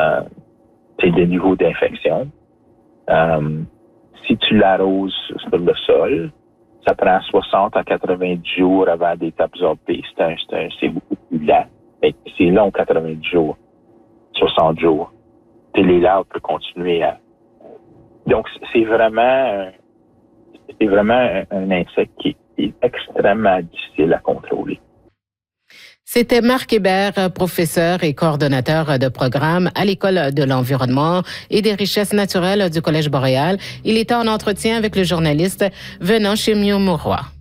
des niveaux d'infection. Si tu l'arroses sur le sol, ça prend 60 à 90 jours avant d'être absorbé. C'est beaucoup plus lent. C'est long, 90 jours, 60 jours. Les larves peuvent continuer à... Donc, c'est vraiment un insecte qui est extrêmement difficile à contrôler. C'était Marc Hébert, professeur et coordonnateur de programme à l'École de l'environnement et des richesses naturelles du Collège Boréal. Il était en entretien avec le journaliste Venant Chémieux-Mauroy.